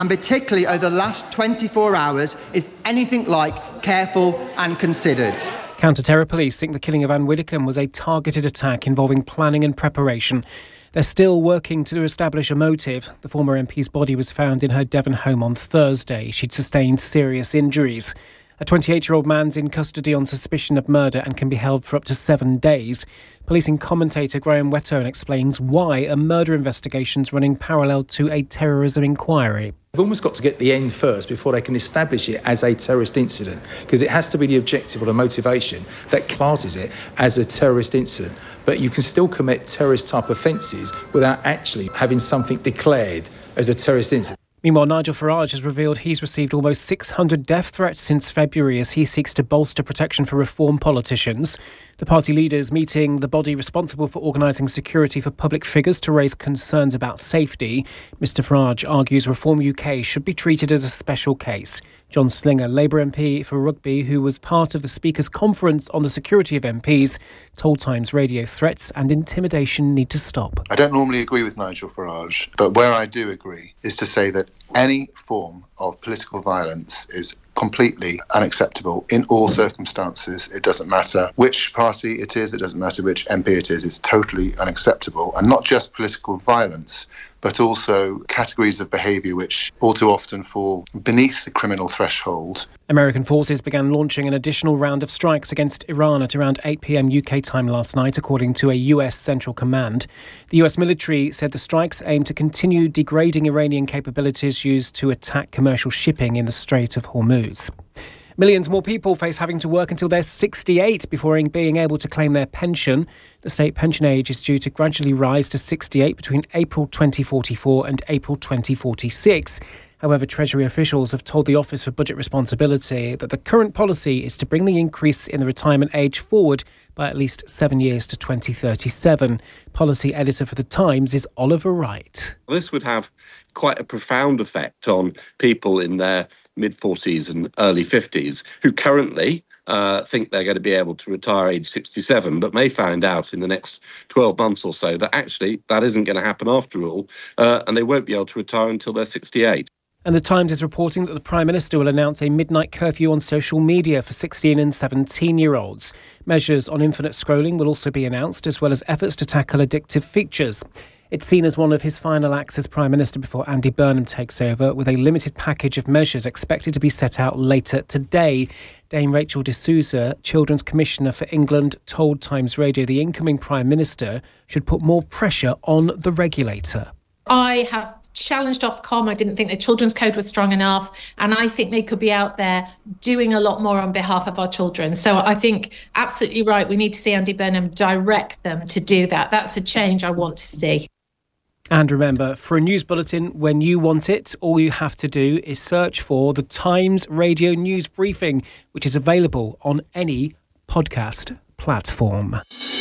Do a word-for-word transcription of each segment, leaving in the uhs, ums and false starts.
and particularly over the last twenty-four hours, is anything like careful and considered. Counter-terror police think the killing of Anne Widdecombe was a targeted attack involving planning and preparation. They're still working to establish a motive. The former M P's body was found in her Devon home on Thursday. She'd sustained serious injuries. A twenty-eight-year-old man's in custody on suspicion of murder and can be held for up to seven days. Policing commentator Graham Whettone explains why a murder investigation's running parallel to a terrorism inquiry. They've almost got to get the end first before they can establish it as a terrorist incident, because it has to be the objective or the motivation that classes it as a terrorist incident. But you can still commit terrorist-type offences without actually having something declared as a terrorist incident. Meanwhile, Nigel Farage has revealed he's received almost six hundred death threats since February as he seeks to bolster protection for reform politicians. The party leaders meeting the body responsible for organising security for public figures to raise concerns about safety. Mister Farage argues Reform U K should be treated as a special case. John Slinger, Labour M P for Rugby, who was part of the Speaker's conference on the security of M Ps, told Times Radio threats and intimidation need to stop. I don't normally agree with Nigel Farage, but where I do agree is to say that any form of political violence is completely unacceptable in all circumstances. It doesn't matter which party it is, it doesn't matter which M P it is, it's totally unacceptable. And not just political violence, but also categories of behaviour which all too often fall beneath the criminal threshold. American forces began launching an additional round of strikes against Iran at around eight p.m. U K time last night, according to a U S Central Command. The U S military said the strikes aim to continue degrading Iranian capabilities used to attack commercial shipping in the Strait of Hormuz. Millions more people face having to work until they're sixty-eight before being able to claim their pension. The state pension age is due to gradually rise to sixty-eight between April twenty forty-four and April twenty forty-six. However, Treasury officials have told the Office for Budget Responsibility that the current policy is to bring the increase in the retirement age forward by at least seven years to twenty thirty-seven. Policy editor for The Times is Oliver Wright. This would have quite a profound effect on people in their mid-forties and early fifties who currently uh, think they're going to be able to retire age sixty-seven, but may find out in the next twelve months or so that actually that isn't going to happen after all, uh, and they won't be able to retire until they're sixty-eight. And The Times is reporting that the Prime Minister will announce a midnight curfew on social media for sixteen and seventeen-year-olds. Measures on infinite scrolling will also be announced, as well as efforts to tackle addictive features. It's seen as one of his final acts as Prime Minister before Andy Burnham takes over, with a limited package of measures expected to be set out later today. Dame Rachel D'Souza, Children's Commissioner for England, told Times Radio the incoming Prime Minister should put more pressure on the regulator. I have challenged Ofcom. I didn't think the Children's Code was strong enough, and I think they could be out there doing a lot more on behalf of our children. So I think absolutely right, we need to see Andy Burnham direct them to do that. That's a change I want to see. And remember, for a news bulletin when you want it, all you have to do is search for the Times Radio News Briefing, which is available on any podcast platform.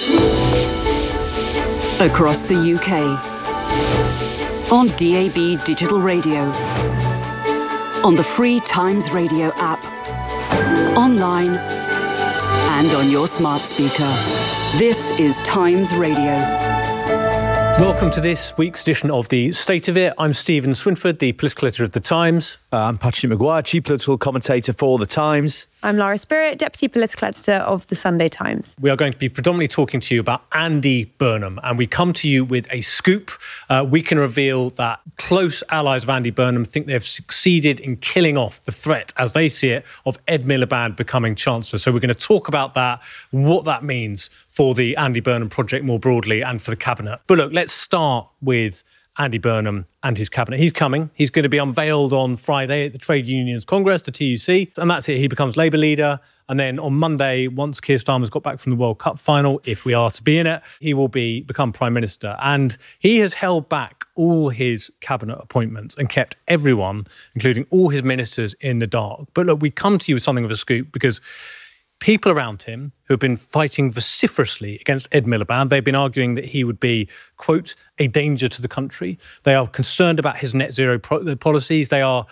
Across the U K, on D A B digital radio, on the free Times Radio app, online and on your smart speaker. This is Times Radio. Welcome to this week's edition of The State of It. I'm Stephen Swinford, the political editor of The Times. Uh, I'm Patrick Maguire, chief political commentator for The Times. I'm Laura Spirit, deputy political editor of The Sunday Times. We are going to be predominantly talking to you about Andy Burnham, and we come to you with a scoop. Uh, we can reveal that close allies of Andy Burnham think they've succeeded in killing off the threat, as they see it, of Ed Miliband becoming Chancellor. So we're going to talk about that, what that means for the Andy Burnham project more broadly and for the Cabinet. But look, let's start with Andy Burnham and his Cabinet. He's coming. He's going to be unveiled on Friday at the Trade Unions Congress, the T U C. And that's it. He becomes Labour leader. And then on Monday, once Keir Starmer's got back from the World Cup final, if we are to be in it, he will be become Prime Minister. And he has held back all his Cabinet appointments and kept everyone, including all his ministers, in the dark. But look, we come to you with something of a scoop because people around him who have been fighting vociferously against Ed Miliband, they've been arguing that he would be, quote, a danger to the country. They are concerned about his net zero pro- policies. They are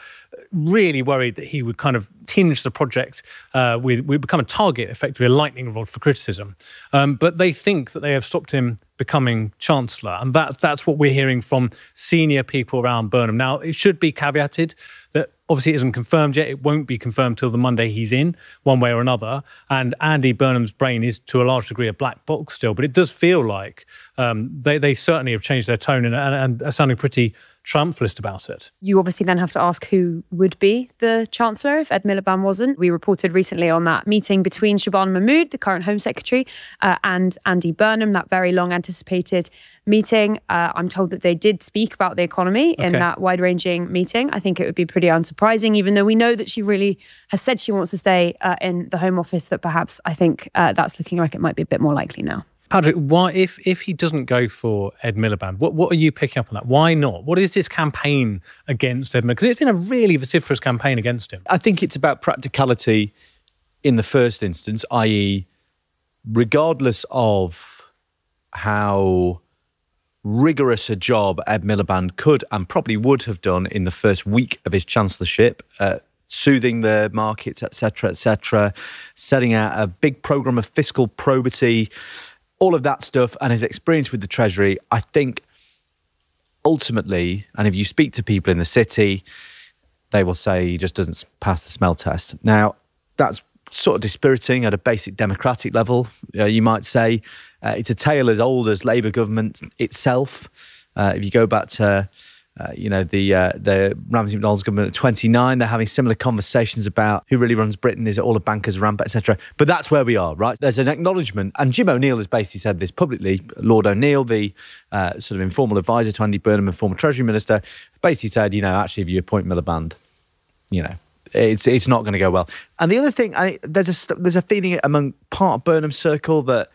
really worried that he would kind of tinge the project uh, with, with become a target, effectively a lightning rod for criticism. Um, but they think that they have stopped him becoming Chancellor. And that, that's what we're hearing from senior people around Burnham. Now, it should be caveated that obviously it isn't confirmed yet. It won't be confirmed till the Monday he's in, one way or another. And Andy Burnham's brain is, to a large degree, a black box still. But it does feel like um, they, they certainly have changed their tone and, and, and are sounding pretty triumphalist about it. You obviously then have to ask who would be the Chancellor if Ed Miliband wasn't. We reported recently on that meeting between Shaban Mahmood, the current Home Secretary, uh, and Andy Burnham, that very long anticipated meeting. Uh, I'm told that they did speak about the economy in Okay. that wide-ranging meeting. I think it would be pretty unsurprising, even though we know that she really has said she wants to stay uh, in the Home Office, that perhaps I think uh, that's looking like it might be a bit more likely now. Patrick, why, if if he doesn't go for Ed Miliband, what, what are you picking up on that? Why not? What is this campaign against Ed Miliband? Because it's been a really vociferous campaign against him. I think it's about practicality in the first instance, that is, regardless of how rigorous a job Ed Miliband could and probably would have done in the first week of his chancellorship, uh, soothing the markets, et cetera, et cetera, setting out a big programme of fiscal probity, all of that stuff, and his experience with the Treasury, I think ultimately, and if you speak to people in the city, they will say he just doesn't pass the smell test. Now, that's sort of dispiriting at a basic democratic level, uh, you might say. Uh, it's a tale as old as Labour government itself. Uh, if you go back to, uh, you know, the uh, the Ramsay MacDonald's government at twenty-nine, they're having similar conversations about who really runs Britain. Is it all the bankers, ramp, et cetera? But that's where we are, right? There's an acknowledgement, and Jim O'Neill has basically said this publicly. Lord O'Neill, the uh, sort of informal advisor to Andy Burnham and former Treasury Minister, basically said, you know, actually, if you appoint Miliband, you know, it's it's not going to go well. And the other thing, I, there's a there's a feeling among part of Burnham's circle that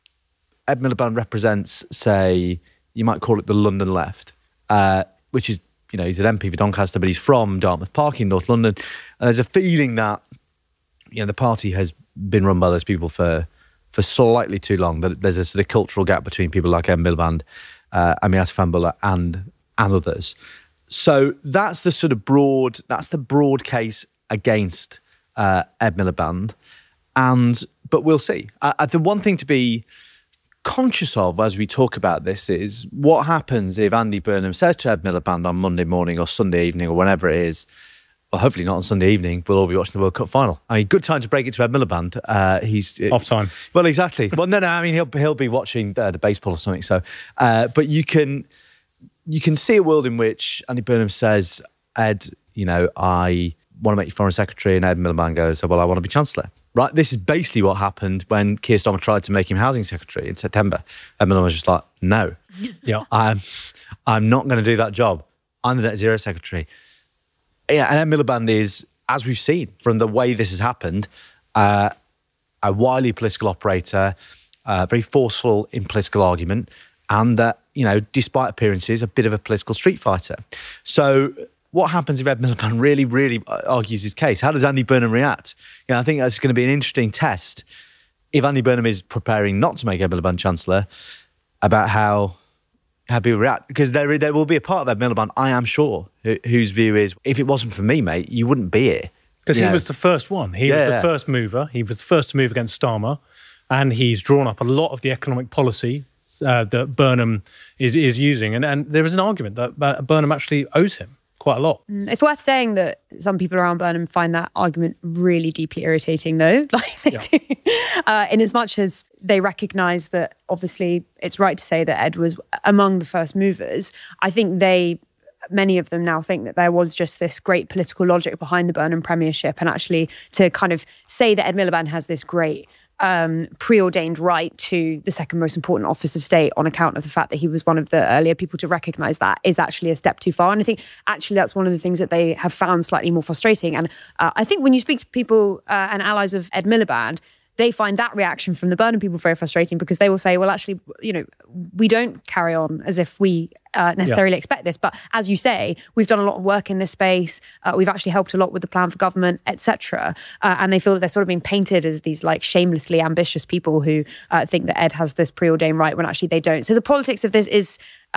Ed Miliband represents, say, you might call it the London left, uh, which is, you know, he's an M P for Doncaster, but he's from Dartmouth Park in North London. And there's a feeling that, you know, the party has been run by those people for for slightly too long, that there's a sort of cultural gap between people like Ed Miliband, uh, Amias Fambulla and, and others. So that's the sort of broad, that's the broad case against uh, Ed Miliband. And, but we'll see. Uh, the one thing to be conscious of as we talk about this is what happens if Andy Burnham says to Ed Miliband on Monday morning or Sunday evening or whenever it is, well, hopefully not on Sunday evening, we'll all be watching the World Cup final. I mean, good time to break it to Ed Miliband. Uh, he's Off time. Well, exactly. Well, no, no, I mean, he'll he'll be watching uh, the baseball or something. So, uh, but you can you can see a world in which Andy Burnham says, Ed, you know, I want to make you Foreign Secretary, and Ed Miliband goes, well, I want to be Chancellor. Right, this is basically what happened when Keir Starmer tried to make him Housing Secretary in September. Ed Miliband was just like, no, yeah, I'm, I'm not going to do that job. I'm the Net Zero Secretary. Yeah, and Ed Miliband is, as we've seen from the way this has happened, uh, a wily political operator, uh, very forceful in political argument, and, uh, you know, despite appearances, a bit of a political street fighter. So what happens if Ed Miliband really, really argues his case? How does Andy Burnham react? You know, I think that's going to be an interesting test if Andy Burnham is preparing not to make Ed Miliband Chancellor, about how how people react. Because there there will be a part of Ed Miliband, I am sure, who, whose view is, if it wasn't for me, mate, you wouldn't be here. Because he know. was the first one. He Yeah, was the yeah. first mover. He was the first to move against Starmer. And he's drawn up a lot of the economic policy uh, that Burnham is, is using. And, and there is an argument that uh, Burnham actually owes him quite a lot. Mm, It's worth saying that some people around Burnham find that argument really deeply irritating, though. Like they Yeah. do, uh, in as much as they recognise that obviously it's right to say that Ed was among the first movers. I think they, many of them now think that there was just this great political logic behind the Burnham premiership, and actually to kind of say that Ed Miliband has this great um, preordained right to the second most important office of state on account of the fact that he was one of the earlier people to recognise that is actually a step too far. And I think actually that's one of the things that they have found slightly more frustrating. And uh, I think when you speak to people uh, and allies of Ed Miliband, they find that reaction from the Burnham people very frustrating, because they will say, well, actually, you know, we don't carry on as if we uh, necessarily Yeah. expect this. But as you say, we've done a lot of work in this space. Uh, we've actually helped a lot with the plan for government, et cetera. Uh, and they feel that they're sort of being painted as these like shamelessly ambitious people who uh, think that Ed has this preordained right when actually they don't. So the politics of this is uh,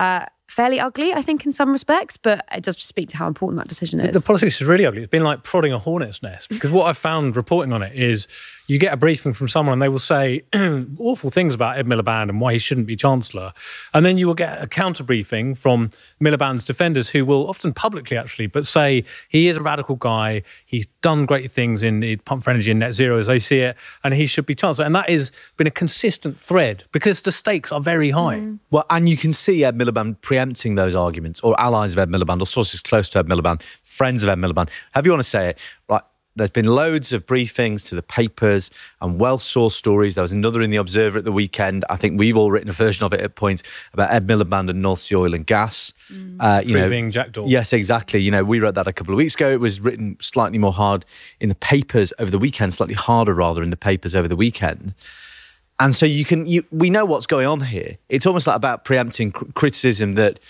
fairly ugly, I think, in some respects, but it does just speak to how important that decision is. The politics is really ugly. It's been like prodding a hornet's nest, because what I've found reporting on it is you get a briefing from someone and they will say awful things about Ed Miliband and why he shouldn't be Chancellor. And then you will get a counter briefing from Miliband's defenders, who will often publicly actually, but say he is a radical guy, he's done great things in the Pump for Energy and Net Zero as they see it, and he should be Chancellor. And that has been a consistent thread because the stakes are very high. Mm. Well, and you can see Ed Miliband preempting those arguments, or allies of Ed Miliband, or sources close to Ed Miliband, friends of Ed Miliband, however you want to say it. Right, there's been loads of briefings to the papers and well-sourced stories. There was another in the Observer at the weekend. I think we've all written a version of it at points about Ed Miliband and North Sea Oil and Gas. Mm. Uh, you Proving know, Jack Daw. Yes, exactly. You know, we wrote that a couple of weeks ago. It was written slightly more hard in the papers over the weekend, slightly harder rather in the papers over the weekend. And so you can, you, we know what's going on here. It's almost like about preempting cr- criticism that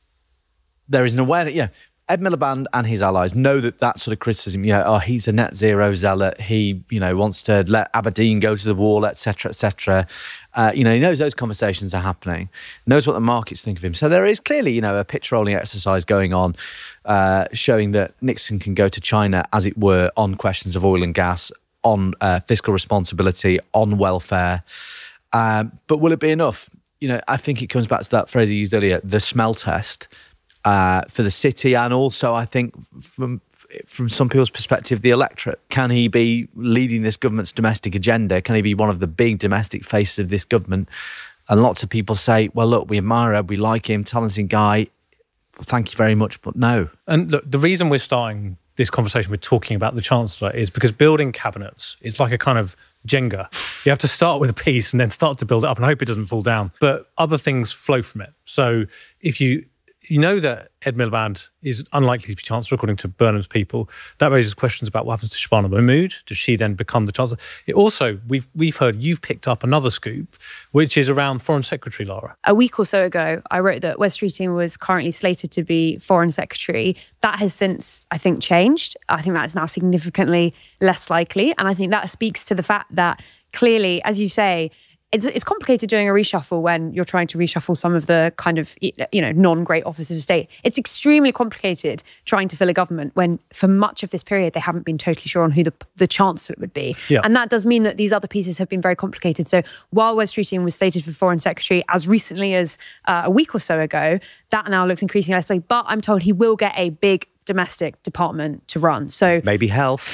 there is an awareness. You know, Ed Miliband and his allies know that that sort of criticism, you know, oh, he's a net zero zealot. He, you know, wants to let Aberdeen go to the wall, et cetera, et cetera. Uh, you know, he knows those conversations are happening, knows what the markets think of him. So there is clearly, you know, a pitch rolling exercise going on, uh, showing that Nixon can go to China, as it were, on questions of oil and gas, on uh, fiscal responsibility, on welfare. Um, but will it be enough? You know, I think it comes back to that phrase you used earlier, the smell test uh, for the city, and also I think from from some people's perspective, the electorate. Can he be leading this government's domestic agenda? Can he be one of the big domestic faces of this government? And lots of people say, well, look, we admire him, we like him, talented guy, thank you very much, but no. And look, the reason we're starting this conversation with talking about the Chancellor is because building cabinets is like a kind of Jenga. You have to start with a piece and then start to build it up and hope it doesn't fall down. But other things flow from it. So if you you know that Ed Miliband is unlikely to be Chancellor, according to Burnham's people, that raises questions about what happens to Shabana Mahmood. Does she then become the Chancellor? It also, we've we've heard you've picked up another scoop, which is around Foreign Secretary, Lara. A week or so ago, I wrote that Wes Streeting was currently slated to be Foreign Secretary. That has since, I think, changed. I think that is now significantly less likely. And I think that speaks to the fact that clearly, as you say, It's it's complicated doing a reshuffle when you're trying to reshuffle some of the kind of, you know, non-great offices of state. It's extremely complicated trying to fill a government when for much of this period they haven't been totally sure on who the, the Chancellor would be. Yeah. And that does mean that these other pieces have been very complicated. So while Wes Streeting was slated for Foreign Secretary as recently as uh, a week or so ago, that now looks increasingly less likely. But I'm told he will get a big domestic department to run. So maybe health.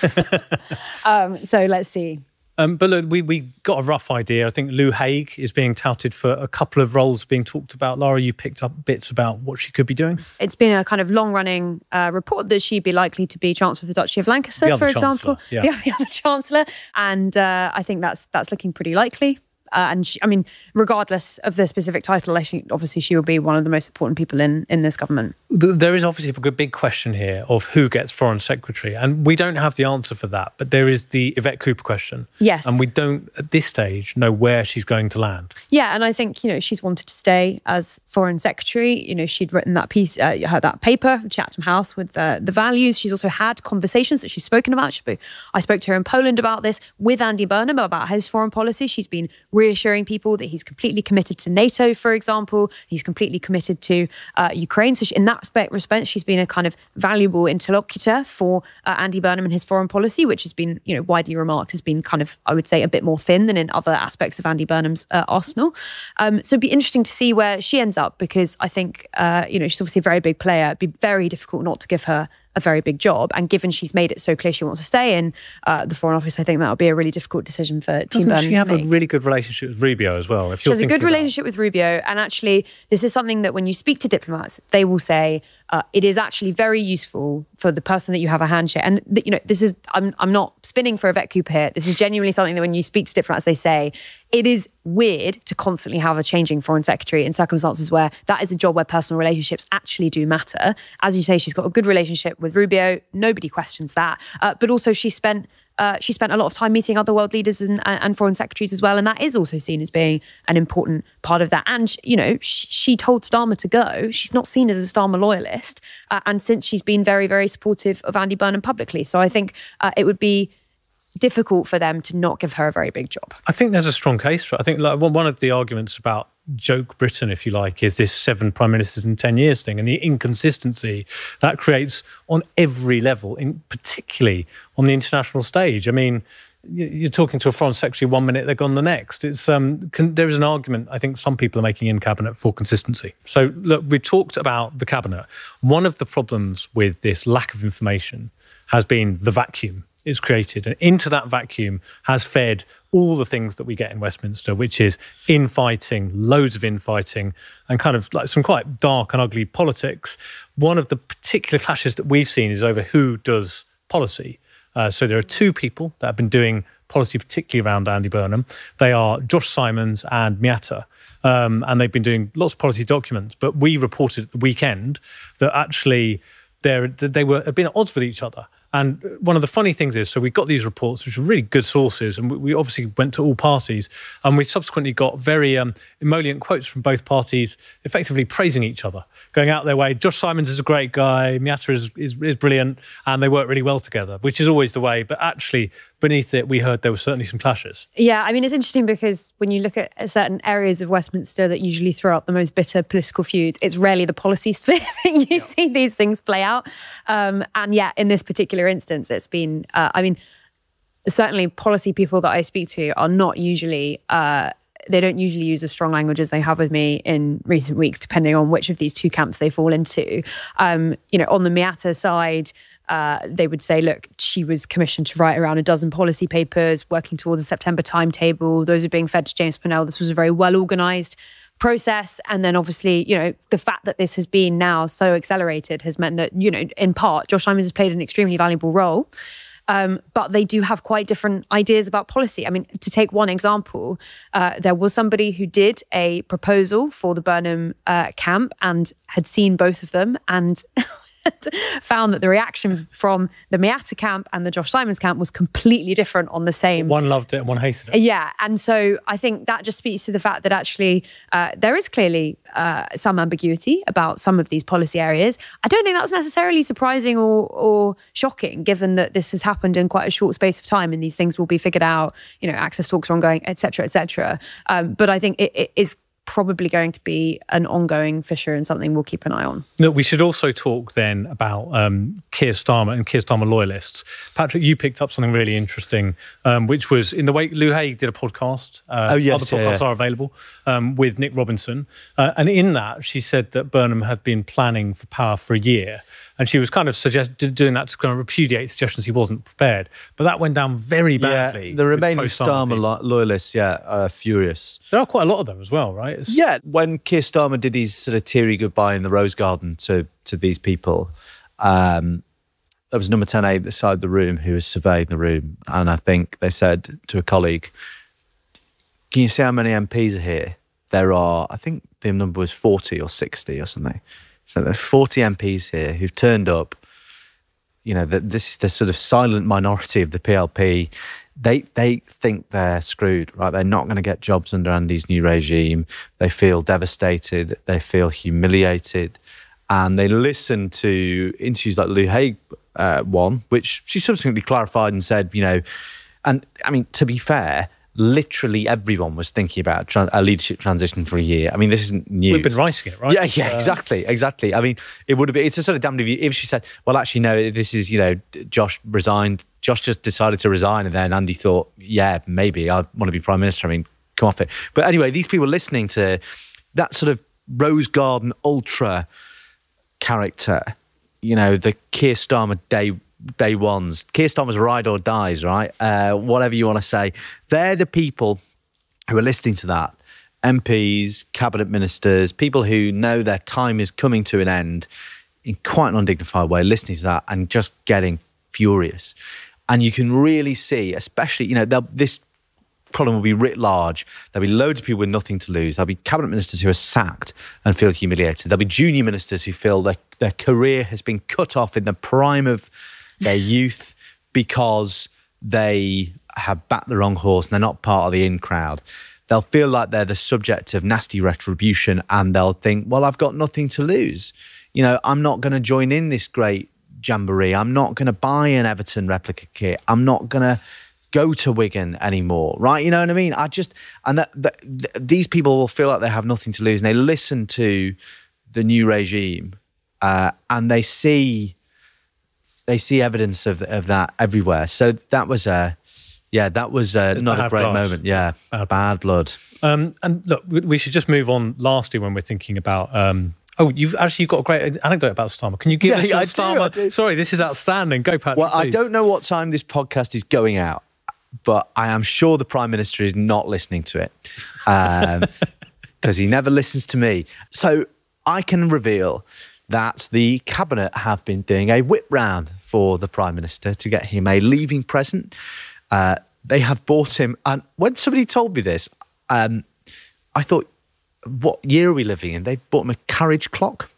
um, so let's see. Um, but look, we, we got a rough idea. I think Lou Haig is being touted for a couple of roles being talked about. Lara, you picked up bits about what she could be doing. It's been a kind of long-running uh, report that she'd be likely to be Chancellor of the Duchy of Lancaster, for example. Yeah. The, the other Chancellor. And uh, I think that's that's looking pretty likely. Uh, and she, I mean, regardless of the specific title, I think obviously she will be one of the most important people in, in this government. There is obviously a big question here of who gets Foreign Secretary. And we don't have the answer for that. But there is the Yvette Cooper question. Yes. And we don't, at this stage, know where she's going to land. Yeah, and I think, you know, she's wanted to stay as Foreign Secretary. You know, she'd written that piece, uh, her, that paper, Chatham House, with uh, the values. She's also had conversations that she's spoken about. She, I spoke to her in Poland about this, with Andy Burnham, about his foreign policy. She's been reassuring people that he's completely committed to NATO, for example. He's completely committed to uh, Ukraine. So she, in that respect, respect, she's been a kind of valuable interlocutor for uh, Andy Burnham and his foreign policy, which has been, you know, widely remarked has been kind of, I would say, a bit more thin than in other aspects of Andy Burnham's uh, arsenal. Um, so it'd be interesting to see where she ends up, because I think, uh, you know, she's obviously a very big player. It'd be very difficult not to give her a very big job, and given she's made it so clear she wants to stay in uh, the Foreign Office, I think that would be a really difficult decision for Team Burnham. Doesn't she have to make. a really good relationship with Rubio as well? If she has a good relationship with Rubio, and actually this is something that when you speak to diplomats, they will say uh, it is actually very useful for the person that you have a handshake. And th- you know, this is I'm I'm not spinning for Yvette Cooper here. This is genuinely something that when you speak to diplomats, they say it is weird to constantly have a changing foreign secretary in circumstances where that is a job where personal relationships actually do matter. As you say, she's got a good relationship with Rubio. Nobody questions that. Uh, but also she spent uh, she spent a lot of time meeting other world leaders and, and foreign secretaries as well. And that is also seen as being an important part of that. And, you know, she, she told Starmer to go. She's not seen as a Starmer loyalist. Uh, and since she's been very, very supportive of Andy Burnham publicly. So I think uh, it would be difficult for them to not give her a very big job. I think there's a strong case for it. I think like, one of the arguments about joke Britain, if you like, is this seven prime ministers in ten years thing, and the inconsistency that creates on every level, in particularly on the international stage. I mean, you're talking to a foreign secretary one minute, they're gone the next. It's um, can, there is an argument I think some people are making in cabinet for consistency. So look, we talked about the cabinet. One of the problems with this lack of information has been the vacuum it's created, and into that vacuum has fed all the things that we get in Westminster, which is infighting, loads of infighting, and kind of like some quite dark and ugly politics. One of the particular clashes that we've seen is over who does policy. Uh, so there are two people that have been doing policy, particularly around Andy Burnham. They are Josh Simons and Miata. Um, and they've been doing lots of policy documents. But we reported at the weekend that actually they're, they were have been at odds with each other. And one of the funny things is, so we got these reports, which are really good sources, and we, we obviously went to all parties, and we subsequently got very um, emollient quotes from both parties, effectively praising each other, going out their way. Josh Simons is a great guy, Miata is, is, is brilliant, and they work really well together, which is always the way. But actually, beneath it, we heard there were certainly some clashes. Yeah, I mean, it's interesting because when you look at certain areas of Westminster that usually throw up the most bitter political feuds, it's rarely the policy sphere that you yeah. see these things play out. Um, and yeah, in this particular instance, it's been, uh, I mean, certainly policy people that I speak to are not usually, uh, they don't usually use as strong language as they have with me in recent weeks, depending on which of these two camps they fall into. Um, you know, on the Miata side, Uh, they would say, look, she was commissioned to write around a dozen policy papers, working towards a September timetable. Those are being fed to James Purnell. This was a very well-organised process. And then obviously, you know, the fact that this has been now so accelerated has meant that, you know, in part, Josh Simons has played an extremely valuable role. Um, but they do have quite different ideas about policy. I mean, to take one example, uh, there was somebody who did a proposal for the Burnham uh, camp and had seen both of them and found that the reaction from the Miata camp and the Josh Simons camp was completely different on the same. One loved it and one hated it. Yeah. And so I think that just speaks to the fact that actually uh, there is clearly uh, some ambiguity about some of these policy areas. I don't think that's necessarily surprising or, or shocking, given that this has happened in quite a short space of time and these things will be figured out, you know, access talks are ongoing, et cetera, et cetera. Um, but I think it, it is probably going to be an ongoing fissure and something we'll keep an eye on. No, we should also talk then about um, Keir Starmer and Keir Starmer loyalists. Patrick, you picked up something really interesting, um, which was in the way Lou Haig did a podcast. Uh, oh, yes. Other podcasts yeah, yeah. are available um, with Nick Robinson. Uh, and in that, she said that Burnham had been planning for power for a year. And she was kind of suggest- doing that to kind of repudiate suggestions he wasn't prepared. But that went down very badly. Yeah, the remaining Starmer lo- loyalists, yeah, are furious. There are quite a lot of them as well, right? It's... Yeah, when Keir Starmer did his sort of teary goodbye in the Rose Garden to, to these people, um, there was number ten A at the side of the room who was surveying the room. And I think they said to a colleague, can you see how many M Ps are here? There are, I think the number was forty or sixty or something. So there's forty M Ps here who've turned up. You know, the, this is the sort of silent minority of the P L P. They they think they're screwed, right? They're not going to get jobs under Andy's new regime. They feel devastated. They feel humiliated. And they listen to interviews like Lou Haig uh, one, which she subsequently clarified and said, you know, and I mean, to be fair, literally everyone was thinking about a, tra- a leadership transition for a year. I mean, this isn't news. We've been writing it, right? Yeah, yeah, uh, exactly, exactly. I mean, it would have been, it's a sort of damned if, you, if she said, well, actually, no, this is, you know, Josh resigned. Josh just decided to resign. And then Andy thought, yeah, maybe I want to be Prime Minister. I mean, come off it. But anyway, these people listening to that sort of Rose Garden ultra character, you know, the Keir Starmer day day ones, Keir Starmer's ride or dies, right? Uh, whatever you want to say. They're the people who are listening to that. M Ps, cabinet ministers, people who know their time is coming to an end in quite an undignified way, listening to that and just getting furious. And you can really see, especially, you know, this problem will be writ large. There'll be loads of people with nothing to lose. There'll be cabinet ministers who are sacked and feel humiliated. There'll be junior ministers who feel their, their career has been cut off in the prime of their youth because they have backed the wrong horse and they're not part of the in crowd. They'll feel like they're the subject of nasty retribution and they'll think, well, I've got nothing to lose. You know, I'm not going to join in this great jamboree. I'm not going to buy an Everton replica kit. I'm not going to go to Wigan anymore, right? You know what I mean? I just, and that, that th- these people will feel like they have nothing to lose, and they listen to the new regime, uh, and they see, they see evidence of of that everywhere. So that was a, yeah, that was a, not a great blood. moment. Yeah, bad, bad blood. Um, and look, we should just move on. Lastly, when we're thinking about. Um, Oh, you've actually got a great anecdote about Starmer. Can you give yeah, us yeah, Starmer? Do, do. Sorry, this is outstanding. Go, Patrick. Well, please. I don't know what time this podcast is going out, but I am sure the Prime Minister is not listening to it because um, he never listens to me. So I can reveal that the Cabinet have been doing a whip round for the Prime Minister to get him a leaving present. Uh, they have bought him, and when somebody told me this, um, I thought, what year are we living in? They bought him a carriage clock,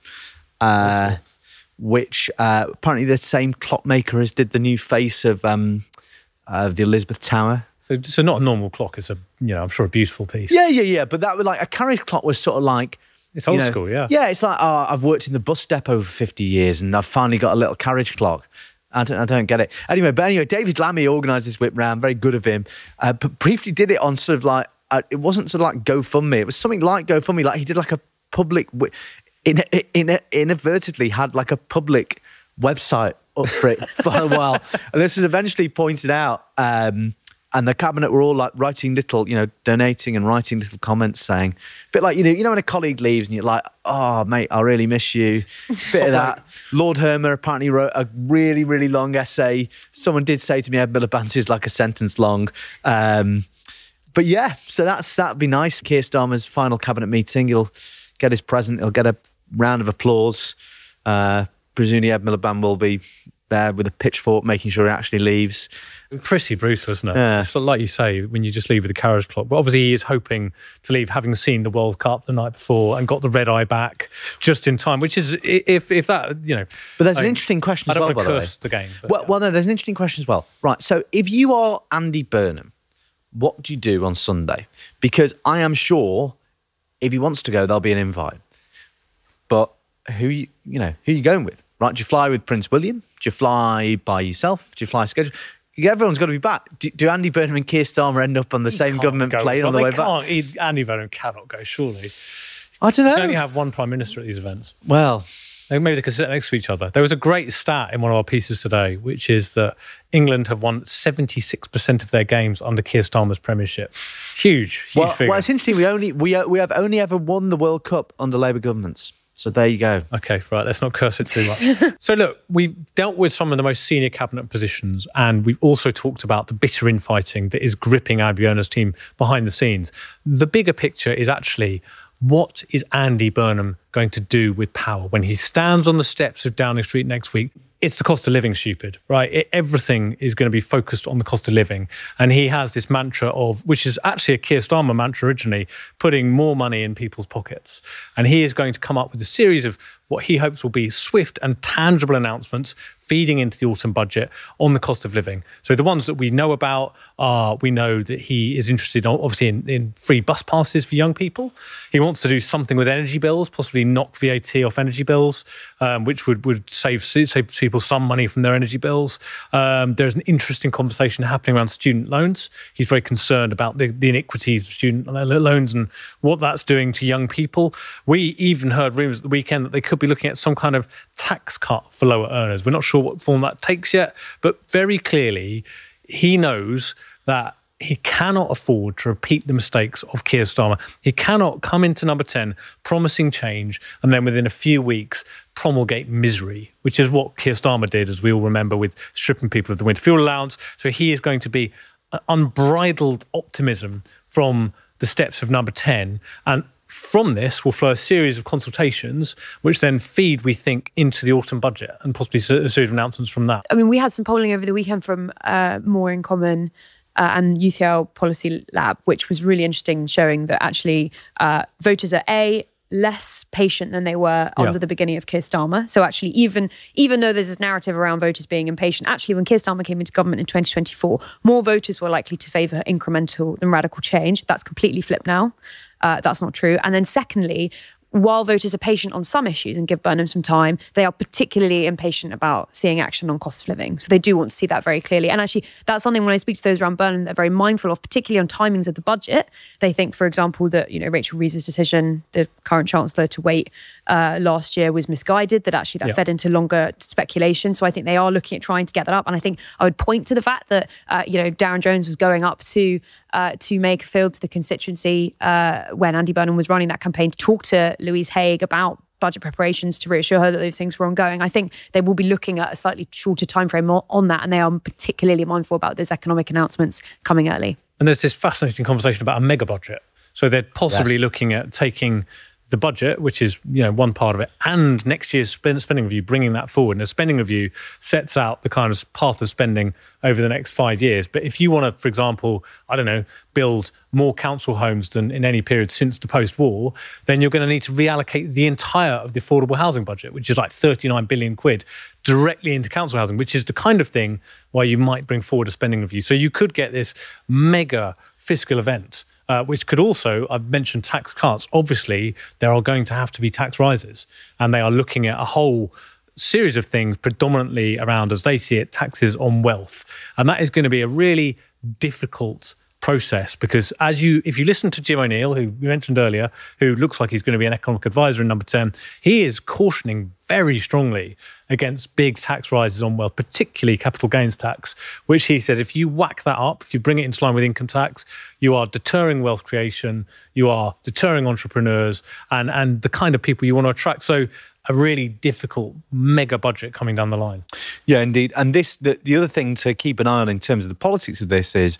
uh, which uh, apparently the same clockmaker as did the new face of um, uh, the Elizabeth Tower. So, so not a normal clock. It's a, you know, I'm sure a beautiful piece. Yeah, yeah, yeah. But that was like a carriage clock was sort of like it's old you know, school. Yeah, yeah. It's like oh, I've worked in the bus depot for fifty years, and I've finally got a little carriage clock. I don't, I don't get it. Anyway, but anyway, David Lammy organised this whip round. Very good of him. Uh, but briefly did it on sort of like. Uh, it wasn't sort of like GoFundMe. It was something like GoFundMe. Like he did like a public, in, in, inadvertently had like a public website up for it for a while. And this was eventually pointed out. Um, and the Cabinet were all like writing little, you know, donating and writing little comments saying, a bit like, you know, you know when a colleague leaves and you're like, oh, mate, I really miss you. Bit of that. Lord Hermer apparently wrote a really, really long essay. Someone did say to me, Ed Miliband is like a sentence long. Um, But yeah, so that's that'd be nice. Keir Starmer's final cabinet meeting. He'll get his present. He'll get a round of applause. Uh, presumably Ed Miliband will be there with a pitchfork, making sure he actually leaves. Pretty brutal, isn't it? Yeah. It's like you say, when you just leave with a carriage clock. But obviously he is hoping to leave, having seen the World Cup the night before and got the red eye back just in time, which is, if if that, you know... But there's I an mean, interesting question as I don't well, want to by the curse way. the game. But, well, yeah. well, no, there's an interesting question as well. Right, so if you are Andy Burnham, what do you do on Sunday? Because I am sure if he wants to go, there'll be an invite. But who you, you know, who are you going with? Right? Do you fly with Prince William? Do you fly by yourself? Do you fly schedule? Everyone's got to be back. Do, do Andy Burnham and Keir Starmer end up on the He same government go, plane well, on the they way can't, back? He, Andy Burnham cannot go, surely. I don't know. You only have one Prime Minister at these events. Well... Maybe they could sit next to each other. There was a great stat in one of our pieces today, which is that England have won seventy-six percent of their games under Keir Starmer's premiership. Huge, huge well, figure. well, it's interesting. We only we we have only ever won the World Cup under Labour governments. So there you go. Okay, right. Let's not curse it too much. So look, we've dealt with some of the most senior cabinet positions, and we've also talked about the bitter infighting that is gripping Andy Burnham's team behind the scenes. The bigger picture is actually, what is Andy Burnham going to do with power when he stands on the steps of Downing Street next week? It's the cost of living, stupid, right? It, everything is going to be focused on the cost of living. And he has this mantra of, which is actually a Keir Starmer mantra originally, putting more money in people's pockets. And he is going to come up with a series of what he hopes will be swift and tangible announcements feeding into the autumn budget on the cost of living. So the ones that we know about are, we know that he is interested, obviously, in, in free bus passes for young people. He wants to do something with energy bills, possibly knock V A T off energy bills, um, which would, would save, save people some money from their energy bills. Um, there's an interesting conversation happening around student loans. He's very concerned about the, the iniquities of student loans and what that's doing to young people. We even heard rumours at the weekend that they could be looking at some kind of tax cut for lower earners. We're not sure what form that takes yet, but very clearly he knows that he cannot afford to repeat the mistakes of Keir Starmer. He cannot come into number ten promising change and then within a few weeks promulgate misery, which is what Keir Starmer did, as we all remember, with stripping people of the winter fuel allowance. So he is going to be unbridled optimism from the steps of number ten, and from this will flow a series of consultations, which then feed, we think, into the autumn budget and possibly a series of announcements from that. I mean, we had some polling over the weekend from uh, More in Common uh, and U C L Policy Lab, which was really interesting, showing that actually uh, voters are A, less patient than they were Yeah. under the beginning of Keir Starmer. So actually, even even though there's this narrative around voters being impatient, actually when Keir Starmer came into government in twenty twenty-four, more voters were likely to favour incremental than radical change. That's completely flipped now. Uh, that's not true. And then secondly, while voters are patient on some issues and give Burnham some time, they are particularly impatient about seeing action on cost of living. So they do want to see that very clearly. And actually, that's something when I speak to those around Burnham, they're very mindful of, particularly on timings of the budget. They think, for example, that, you know, Rachel Reeves' decision, the current Chancellor, to wait uh, last year was misguided, that actually that yeah. fed into longer speculation. So I think they are looking at trying to get that up. And I think I would point to the fact that, uh, you know, Darren Jones was going up to uh, to make a field to the constituency uh, when Andy Burnham was running that campaign to talk to Louise Haigh about budget preparations, to reassure her that those things were ongoing. I think they will be looking at a slightly shorter timeframe on that, and they are particularly mindful about those economic announcements coming early. And there's this fascinating conversation about a mega budget. So they're possibly yes. looking at taking the budget, which is, you know, one part of it, and next year's spending review, bringing that forward. And a spending review sets out the kind of path of spending over the next five years. But if you want to, for example, I don't know, build more council homes than in any period since the post-war, then you're going to need to reallocate the entire of the affordable housing budget, which is like thirty-nine billion quid, directly into council housing, which is the kind of thing where you might bring forward a spending review. So you could get this mega fiscal event, Uh, which could also, I've mentioned tax cuts. Obviously, there are going to have to be tax rises, and they are looking at a whole series of things, predominantly around, as they see it, taxes on wealth. And that is going to be a really difficult process, because as you, if you listen to Jim O'Neill, who we mentioned earlier, who looks like he's going to be an economic advisor in Number ten, he is cautioning very strongly against big tax rises on wealth, particularly capital gains tax, which he said, if you whack that up, if you bring it into line with income tax, you are deterring wealth creation, you are deterring entrepreneurs and, and the kind of people you want to attract. So a really difficult mega budget coming down the line. Yeah, indeed. And this, the, the other thing to keep an eye on in terms of the politics of this is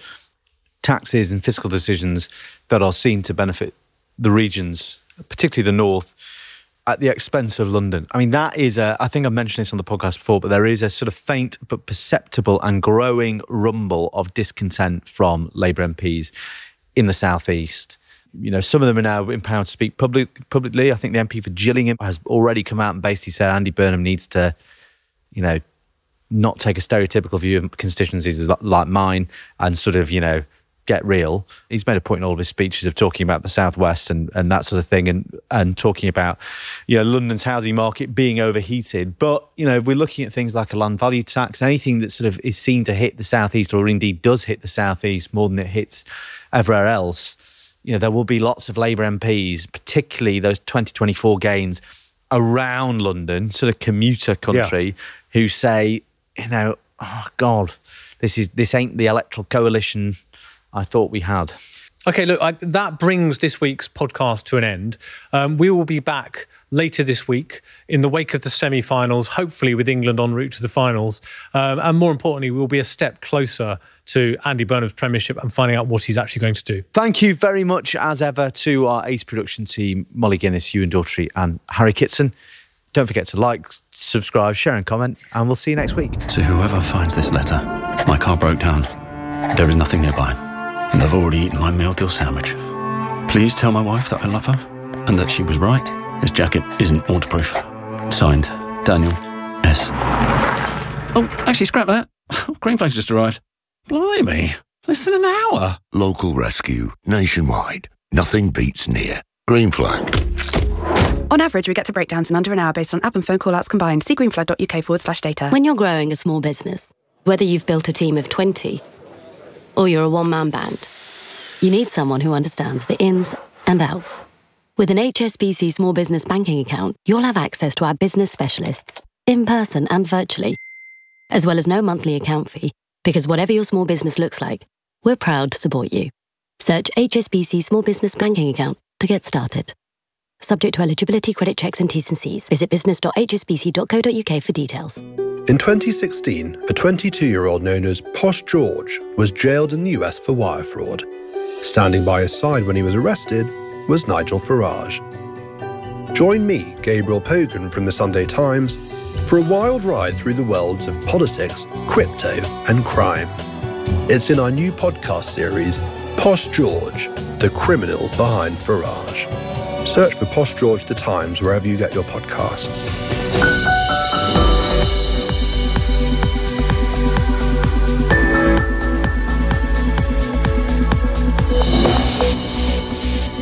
taxes and fiscal decisions that are seen to benefit the regions, particularly the north, at the expense of London. I mean, that is a, I think I've mentioned this on the podcast before, but there is a sort of faint but perceptible and growing rumble of discontent from Labour M Ps in the southeast. You know, some of them are now empowered to speak public, publicly. I think the M P for Gillingham has already come out and basically said Andy Burnham needs to, you know, not take a stereotypical view of constituencies like mine and sort of, you know, get real. He's made a point in all of his speeches of talking about the Southwest and, and that sort of thing, and and talking about, you know, London's housing market being overheated. But, you know, if we're looking at things like a land value tax, anything that sort of is seen to hit the Southeast, or indeed does hit the Southeast more than it hits everywhere else, you know, there will be lots of Labour M Ps, particularly those twenty twenty-four gains around London, sort of commuter country, yeah. who say, you know, oh God, this is this ain't the electoral coalition I thought we had. Okay, look, I, that brings this week's podcast to an end. Um, we will be back later this week in the wake of the semi-finals, hopefully with England en route to the finals. Um, and more importantly, we'll be a step closer to Andy Burnham's premiership and finding out what he's actually going to do. Thank you very much, as ever, to our Ace production team, Molly Guinness, Ewan Daughtry and Harry Kitson. Don't forget to like, subscribe, share and comment, and we'll see you next week. To whoever finds this letter, my car broke down. There is nothing nearby. And I've already eaten my meal deal sandwich. Please tell my wife that I love her and that she was right. This jacket isn't waterproof. Signed, Daniel S. Oh, actually, scrap that. Green Flag's just arrived. Blimey, less than an hour. Local rescue, nationwide. Nothing beats near. Green Flag. On average, we get to breakdowns in under an hour based on app and phone call-outs combined. See greenflag.uk forward slash data. When you're growing a small business, whether you've built a team of twenty or you're a one-man band, you need someone who understands the ins and outs. With an H S B C Small Business Banking account, you'll have access to our business specialists, in person and virtually, as well as no monthly account fee, because whatever your small business looks like, we're proud to support you. Search H S B C Small Business Banking account to get started. Subject to eligibility, credit checks and T's and C's. Visit business dot h s b c dot co dot u k for details. In twenty sixteen, a twenty-two-year-old known as Posh George was jailed in the U S for wire fraud. Standing by his side when he was arrested was Nigel Farage. Join me, Gabriel Pogan from the Sunday Times, for a wild ride through the worlds of politics, crypto and crime. It's in our new podcast series, Posh George, the criminal behind Farage. Search for Posh George The Times wherever you get your podcasts.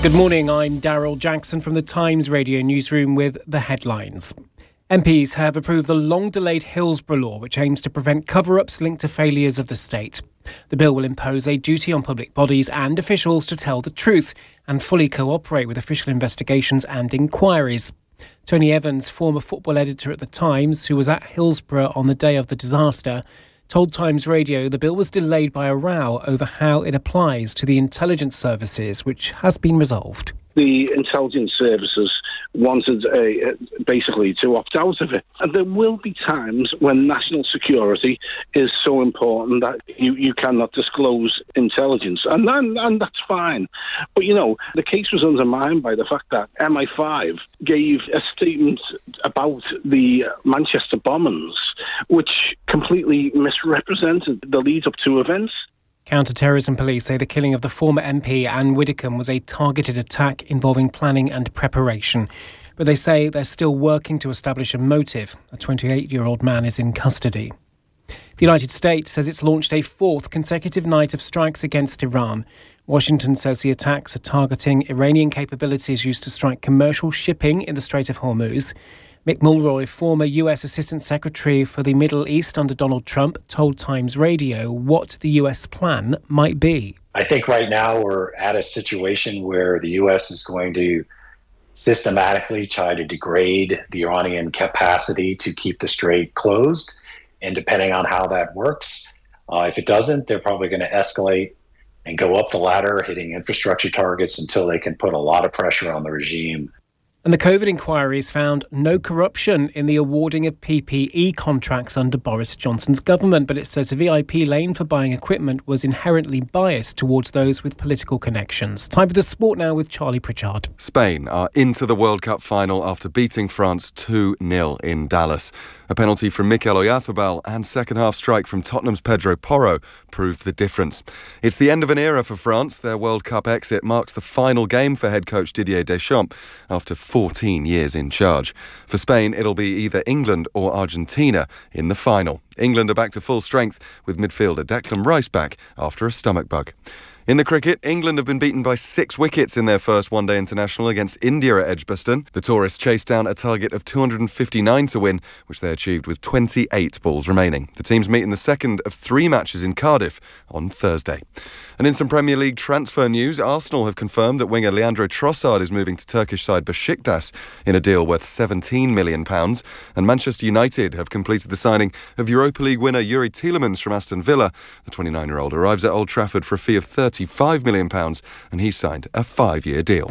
Good morning, I'm Daryl Jackson from the Times Radio newsroom with the headlines. M Ps have approved the long-delayed Hillsborough law, which aims to prevent cover-ups linked to failures of the state. The bill will impose a duty on public bodies and officials to tell the truth and fully cooperate with official investigations and inquiries. Tony Evans, former football editor at the Times, who was at Hillsborough on the day of the disaster, told Times Radio the bill was delayed by a row over how it applies to the intelligence services, which has been resolved. The intelligence services wanted a, basically to opt out of it. And there will be times when national security is so important that you, you cannot disclose intelligence. And, and, and that's fine. But, you know, the case was undermined by the fact that M I five gave a statement about the Manchester bombings, which completely misrepresented the lead-up to events. Counter-terrorism police say the killing of the former M P Anne Widdecombe was a targeted attack involving planning and preparation. But they say they're still working to establish a motive. A twenty-eight-year-old man is in custody. The United States says it's launched a fourth consecutive night of strikes against Iran. Washington says the attacks are targeting Iranian capabilities used to strike commercial shipping in the Strait of Hormuz. Mick Mulroy, former U S Assistant Secretary for the Middle East under Donald Trump, told Times Radio what the U S plan might be. I think right now we're at a situation where the U S is going to systematically try to degrade the Iranian capacity to keep the strait closed. And depending on how that works, uh, if it doesn't, they're probably going to escalate and go up the ladder, hitting infrastructure targets until they can put a lot of pressure on the regime. And the COVID inquiries found no corruption in the awarding of P P E contracts under Boris Johnson's government, but it says a V I P lane for buying equipment was inherently biased towards those with political connections. Time for the sport now with Charlie Pritchard. Spain are into the World Cup final after beating France two nil in Dallas. A penalty from Mikel Oyarzabal and second-half strike from Tottenham's Pedro Porro proved the difference. It's the end of an era for France. Their World Cup exit marks the final game for head coach Didier Deschamps after fourteen years in charge. For Spain, it'll be either England or Argentina in the final. England are back to full strength with midfielder Declan Rice back after a stomach bug. In the cricket, England have been beaten by six wickets in their first one-day international against India at Edgbaston. The tourists chased down a target of two hundred fifty-nine to win, which they achieved with twenty-eight balls remaining. The teams meet in the second of three matches in Cardiff on Thursday. And in some Premier League transfer news, Arsenal have confirmed that winger Leandro Trossard is moving to Turkish side Besiktas in a deal worth seventeen million pounds. And Manchester United have completed the signing of Europa League winner Yuri Tielemans from Aston Villa. The twenty-nine-year-old arrives at Old Trafford for a fee of thirty-five million pounds, and he's signed a five-year deal.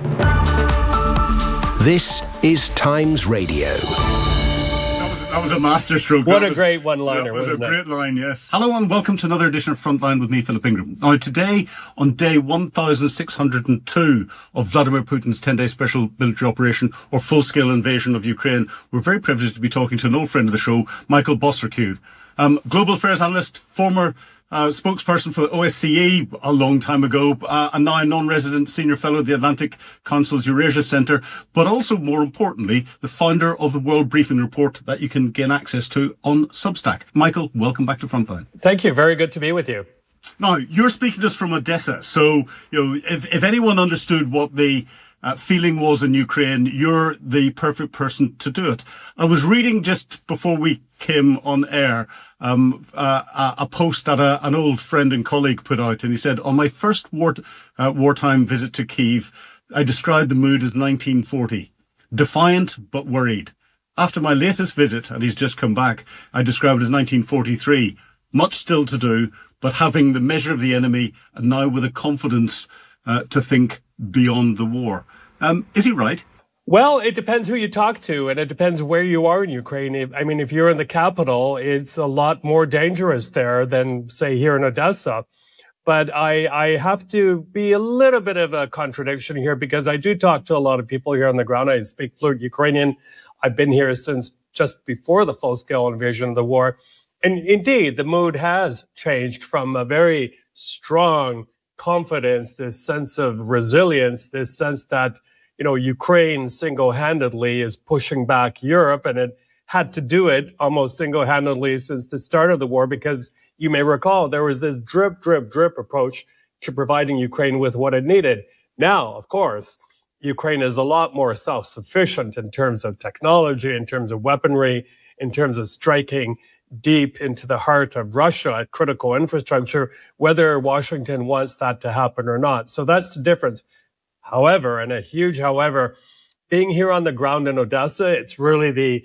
This is Times Radio. That was a masterstroke. What that a was, great one-liner, That was wasn't a it? great line, yes. Hello and welcome to another edition of Frontline with me, Philip Ingram. Now, today, on day one thousand six hundred two of Vladimir Putin's ten-day special military operation or full-scale invasion of Ukraine, we're very privileged to be talking to an old friend of the show, Michael Bosserkute, um, global affairs analyst, former Uh, spokesperson for the O S C E a long time ago, uh, and now a non-resident senior fellow at the Atlantic Council's Eurasia Centre, but also, more importantly, the founder of the World Briefing Report that you can gain access to on Substack. Michael, welcome back to Frontline. Thank you. Very good to be with you. Now, you're speaking to us from Odessa, so you know if, if anyone understood what the Uh, feeling was in Ukraine, you're the perfect person to do it. I was reading just before we came on air um, uh, a, a post that a, an old friend and colleague put out, and he said, on my first war, uh, wartime visit to Kyiv, I described the mood as nineteen forty, defiant but worried. After my latest visit, and he's just come back, I described it as nineteen forty-three, much still to do, but having the measure of the enemy, and now with a confidence uh, to think beyond the war. Um, is he right? Well, it depends who you talk to, and it depends where you are in Ukraine. If, I mean, if you're in the capital, it's a lot more dangerous there than, say, here in Odessa. But I, I have to be a little bit of a contradiction here because I do talk to a lot of people here on the ground. I speak fluent Ukrainian. I've been here since just before the full-scale invasion of the war. And indeed, the mood has changed from a very strong confidence, this sense of resilience, this sense that, you know, Ukraine single-handedly is pushing back Europe, and it had to do it almost single-handedly since the start of the war, because you may recall there was this drip, drip, drip approach to providing Ukraine with what it needed. Now, of course, Ukraine is a lot more self-sufficient in terms of technology, in terms of weaponry, in terms of striking deep into the heart of Russia at critical infrastructure, whether Washington wants that to happen or not. So that's the difference. However, and a huge however, being here on the ground in Odessa, it's really the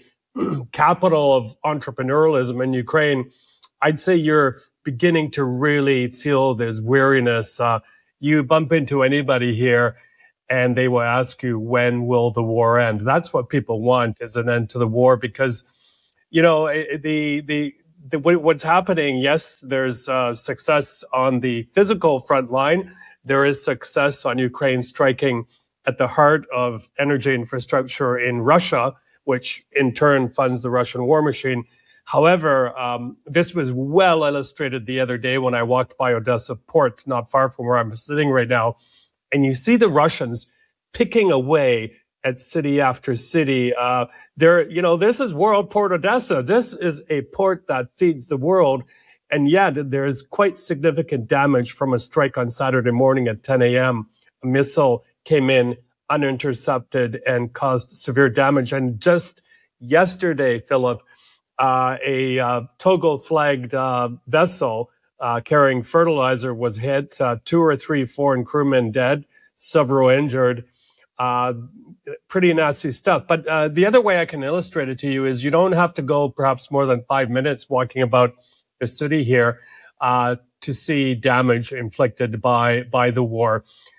capital of entrepreneurialism in Ukraine. I'd say you're beginning to really feel this weariness. Uh, you bump into anybody here and they will ask you, when will the war end? That's what people want, is an end to the war, because you know, the, the, the, what's happening, yes, there's uh, success on the physical front line. There is success on Ukraine striking at the heart of energy infrastructure in Russia, which in turn funds the Russian war machine. However, um, this was well illustrated the other day when I walked by Odessa port, not far from where I'm sitting right now. And you see the Russians picking away at city after city. Uh, there, you know, this is World Port Odessa. This is a port that feeds the world. And yet there's quite significant damage from a strike on Saturday morning at ten a.m. A missile came in unintercepted and caused severe damage. And just yesterday, Philip, uh, a uh, Togo-flagged uh, vessel uh, carrying fertilizer was hit. Uh, two or three foreign crewmen dead, several injured. Uh, pretty nasty stuff. But uh, the other way I can illustrate it to you is you don't have to go perhaps more than five minutes walking about the city here uh, to see damage inflicted by by the war.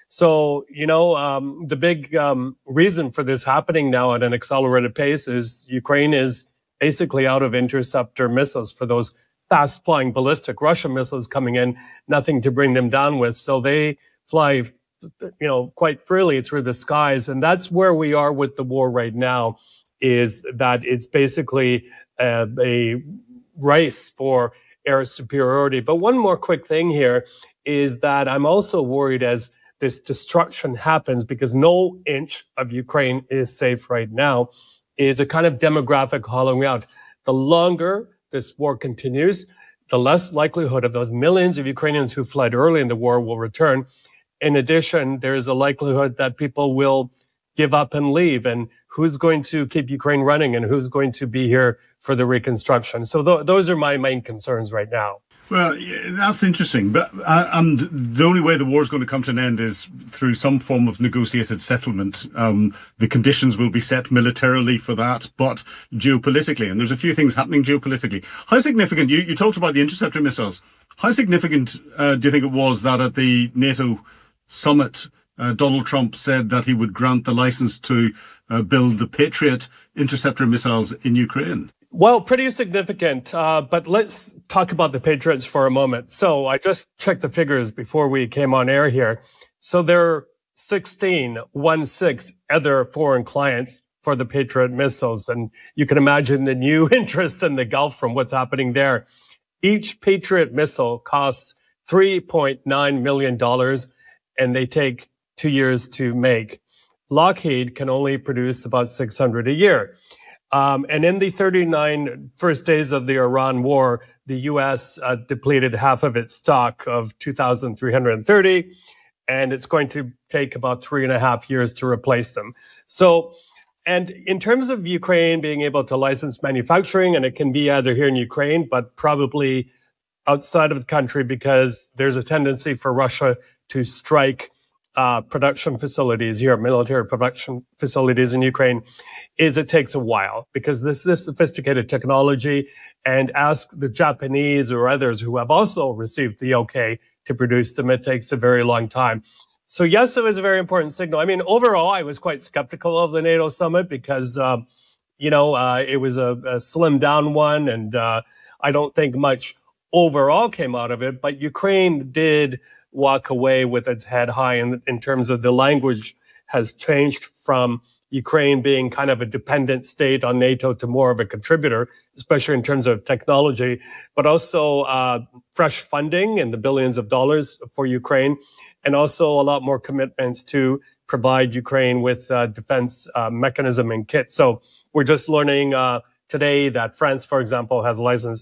So, you know, um, the big um, reason for this happening now at an accelerated pace is Ukraine is basically out of interceptor missiles for those fast-flying ballistic Russian missiles coming in, nothing to bring them down with. So they fly, you know, quite freely through the skies. And that's where we are with the war right now, is that it's basically uh, a race for air superiority. But one more quick thing here is that I'm also worried as this destruction happens, because no inch of Ukraine is safe right now, is a kind of demographic hollowing out. The longer this war continues, the less likelihood of those millions of Ukrainians who fled early in the war will return. In addition, there is a likelihood that people will give up and leave. And who's going to keep Ukraine running, and who's going to be here for the reconstruction? So th- those are my main concerns right now. Well, that's interesting. But uh, and the only way the war is going to come to an end is through some form of negotiated settlement. Um, the conditions will be set militarily for that, but geopolitically. And there's a few things happening geopolitically. How significant, you, you talked about the interceptor missiles. How significant uh, do you think it was that at the NATO summit, uh, Donald Trump said that he would grant the license to uh, build the Patriot interceptor missiles in Ukraine? Well, pretty significant, uh, but let's talk about the Patriots for a moment. So I just checked the figures before we came on air here. So there are sixteen, one six other foreign clients for the Patriot missiles. And you can imagine the new interest in the Gulf from what's happening there. Each Patriot missile costs three point nine million dollars, and they take two years to make. Lockheed can only produce about six hundred a year. Um, and in the thirty-nine first days of the Iran war, the U S uh, depleted half of its stock of two thousand three hundred thirty, and it's going to take about three and a half years to replace them. So, and in terms of Ukraine being able to license manufacturing, and it can be either here in Ukraine, but probably outside of the country, because there's a tendency for Russia to strike Uh, production facilities here, military production facilities in Ukraine, is it takes a while, because this is sophisticated technology, and ask the Japanese or others who have also received the okay to produce them. It takes a very long time. So yes, it was a very important signal. I mean, overall, I was quite skeptical of the NATO summit because, uh, you know, uh, it was a, a slimmed down one, and uh, I don't think much overall came out of it, but Ukraine did walk away with its head high in, in terms of the language has changed from Ukraine being kind of a dependent state on NATO to more of a contributor, especially in terms of technology, but also uh, fresh funding in the billions of dollars for Ukraine, and also a lot more commitments to provide Ukraine with uh, defense uh, mechanism and kit. So we're just learning uh, today that France, for example, has licensed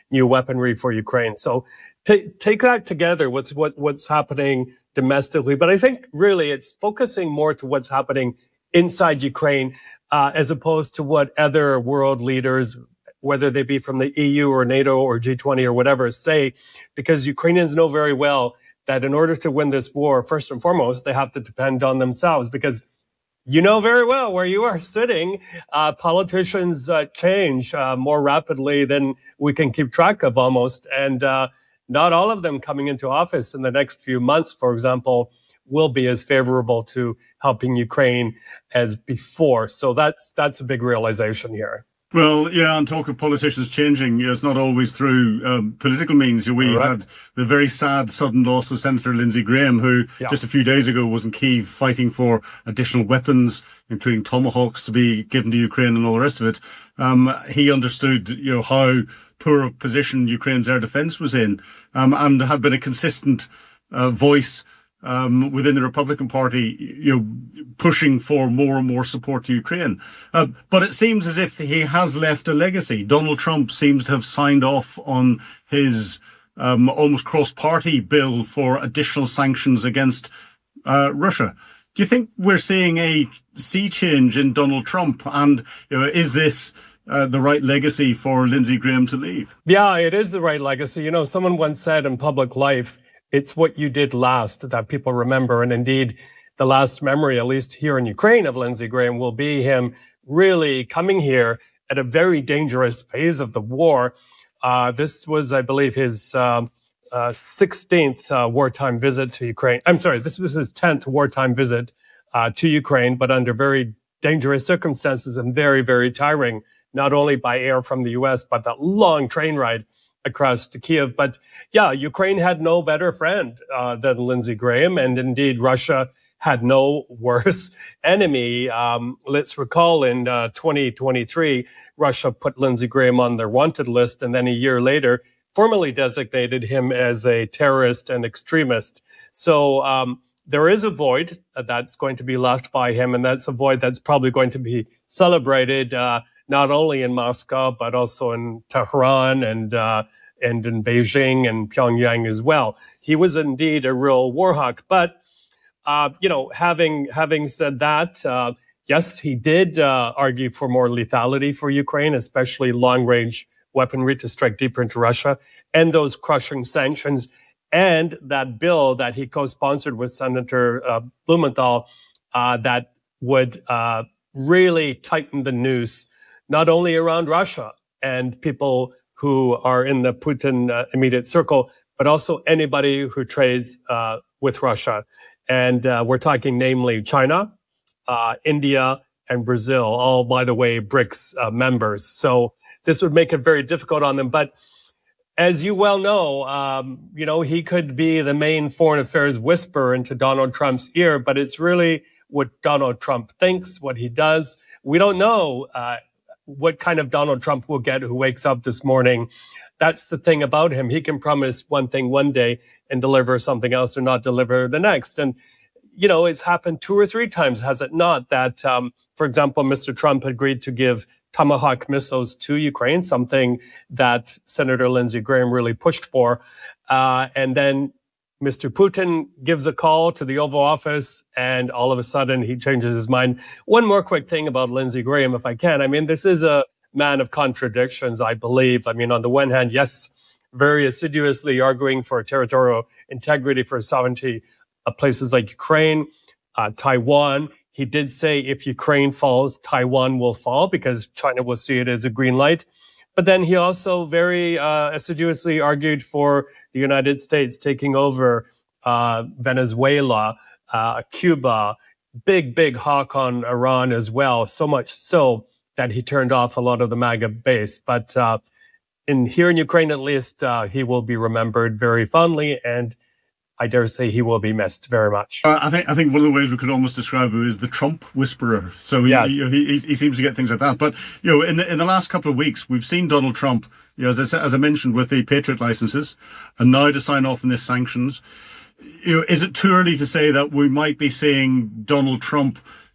new weaponry for Ukraine. So take take that together with what, what's happening domestically. But I think really it's focusing more to what's happening inside Ukraine, uh, as opposed to what other world leaders, whether they be from the E U or NATO or G twenty or whatever, say, because Ukrainians know very well that in order to win this war, first and foremost, they have to depend on themselves, because you know very well where you are sitting. Uh, politicians uh, change uh, more rapidly than we can keep track of almost. And uh, not all of them coming into office in the next few months, for example, will be as favorable to helping Ukraine as before. So that's that's a big realization here. Well, yeah, and talk of politicians changing, it's not always through um, political means. We right. had the very sad sudden loss of Senator Lindsey Graham, who yeah. just a few days ago was in Kyiv fighting for additional weapons, including Tomahawks, to be given to Ukraine and all the rest of it. Um, he understood, you know, how poor a position Ukraine's air defence was in, um, and had been a consistent uh, voice Um, within the Republican Party, you know, pushing for more and more support to Ukraine. Uh, but it seems as if he has left a legacy. Donald Trump seems to have signed off on his um, almost cross-party bill for additional sanctions against uh, Russia. Do you think we're seeing a sea change in Donald Trump? And you know, is this Uh, the right legacy for Lindsey Graham to leave? Yeah, it is the right legacy. You know, someone once said in public life, it's what you did last that people remember. And indeed, the last memory, at least here in Ukraine, of Lindsey Graham will be him really coming here at a very dangerous phase of the war. Uh, this was, I believe, his um, uh, sixteenth uh, wartime visit to Ukraine. I'm sorry, this was his tenth wartime visit uh, to Ukraine, but under very dangerous circumstances and very, very tiring, not only by air from the U S, but that long train ride across to Kyiv. But yeah, Ukraine had no better friend uh, than Lindsey Graham. And indeed, Russia had no worse enemy. Um, let's recall in uh, twenty twenty-three, Russia put Lindsey Graham on their wanted list. And then a year later, formally designated him as a terrorist and extremist. So um, there is a void that's going to be left by him. And that's a void that's probably going to be celebrated uh, not only in Moscow, but also in Tehran and uh, and in Beijing and Pyongyang as well. He was indeed a real war hawk. But, uh, you know, having having said that, uh, yes, he did uh, argue for more lethality for Ukraine, especially long-range weaponry to strike deeper into Russia, and those crushing sanctions, and that bill that he co-sponsored with Senator uh, Blumenthal uh, that would uh, really tighten the noose not only around Russia and people who are in the Putin uh, immediate circle, but also anybody who trades uh, with Russia. And uh, we're talking namely China, uh, India, and Brazil, all, by the way, BRICS uh, members. So this would make it very difficult on them. But as you well know, um, you know, he could be the main foreign affairs whisperer into Donald Trump's ear, but it's really what Donald Trump thinks, what he does. We don't know uh, what kind of Donald Trump we'll get who wakes up this morning. That's the thing about him. He can promise one thing one day and deliver something else or not deliver the next. And, you know, it's happened two or three times, has it not, that, um, for example, Mister Trump agreed to give Tomahawk missiles to Ukraine, something that Senator Lindsey Graham really pushed for. Uh, and then Mister Putin gives a call to the Oval Office, and all of a sudden he changes his mind. One more quick thing about Lindsey Graham, if I can. I mean, this is a man of contradictions, I believe. I mean, on the one hand, yes, very assiduously arguing for territorial integrity, for sovereignty of places like Ukraine, uh, Taiwan. He did say if Ukraine falls, Taiwan will fall because China will see it as a green light. But then he also very uh, assiduously argued for the United States taking over uh, Venezuela, uh, Cuba, big, big hawk on Iran as well, so much so that he turned off a lot of the MAGA base. But uh, in here in Ukraine, at least, uh, he will be remembered very fondly, and I dare say he will be missed very much. Uh, I think I think one of the ways we could almost describe him is the Trump whisperer. So he, yes. he, he, he seems to get things like that. But you know, in the in the last couple of weeks, we've seen Donald Trump, you know, as I, as I mentioned, with the Patriot licenses, and now to sign off on this sanctions. You know, is it too early to say that we might be seeing Donald Trump,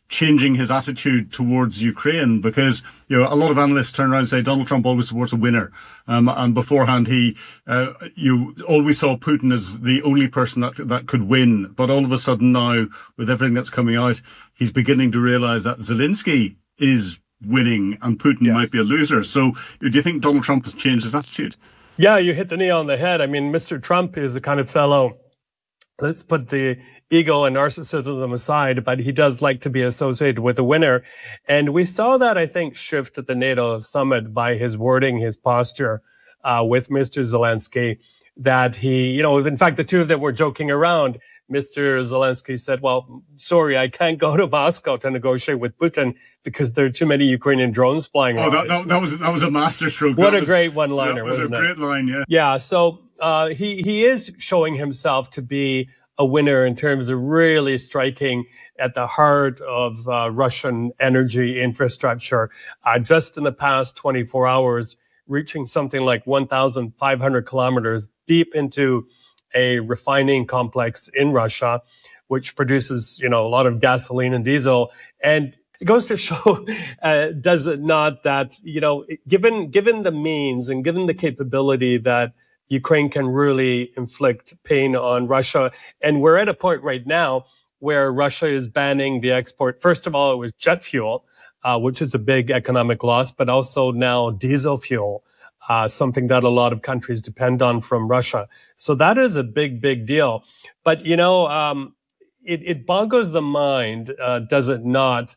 changing his attitude towards Ukraine? Because, you know, a lot of analysts turn around and say Donald Trump always supports a winner. Um, and beforehand, he, uh, you always saw Putin as the only person that, that could win. But all of a sudden now, with everything that's coming out, he's beginning to realize that Zelensky is winning and Putin yes. might be a loser. So do you think Donald Trump has changed his attitude? Yeah, you hit the nail on the head. I mean, Mister Trump is the kind of fellow, let's put the ego and narcissism aside, but he does like to be associated with a winner. And we saw that, I think, shift at the NATO summit by his wording, his posture uh, with Mister Zelensky, that he, you know, in fact, the two of them were joking around. Mister Zelensky said, well, sorry, I can't go to Moscow to negotiate with Putin because there are too many Ukrainian drones flying around. Oh, that, that, that was that was a masterstroke. What that a was, great one-liner, that was wasn't a great it? line, yeah. Yeah, so uh, he, he is showing himself to be a winner in terms of really striking at the heart of uh, Russian energy infrastructure. Uh, just in the past twenty-four hours, reaching something like one thousand five hundred kilometers deep into a refining complex in Russia, which produces, you know, a lot of gasoline and diesel. And it goes to show, uh, does it not, that, you know, given, given the means and given the capability that Ukraine can really inflict pain on Russia. And we're at a point right now where Russia is banning the export. First of all, it was jet fuel, uh, which is a big economic loss, but also now diesel fuel, uh, something that a lot of countries depend on from Russia. So that is a big, big deal. But, you know, um, it, it boggles the mind, uh, does it not,